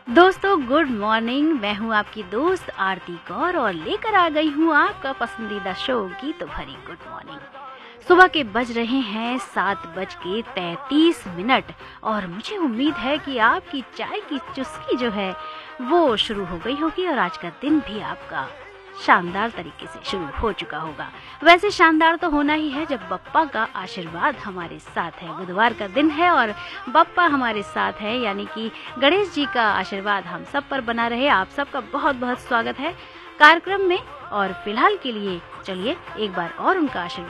दोस्तों good morning. मैं हूँ आपकी दोस्त आरती कौर और लेकर आ गई हूँ आपका पसंदीदा शो गीतों भरी गुड मॉर्निंग। सुबह के बज रहे हैं 7:33 और मुझे उम्मीद है कि आपकी चाय की चुस्की जो है वो शुरू हो गई होगी और आज का दिन भी आपका शानदार तरीके से शुरू हो चुका होगा। वैसे शानदार तो होना ही है जब बप्पा का आशीर्वाद हमारे साथ है। बुधवार का दिन है और बप्पा हमारे साथ है, यानी कि गणेश जी का आशीर्वाद हम सब पर बना रहे। आप सबका बहुत बहुत स्वागत है कार्यक्रम में और फिलहाल के लिए चलिए एक बार और उनका आशीर्वाद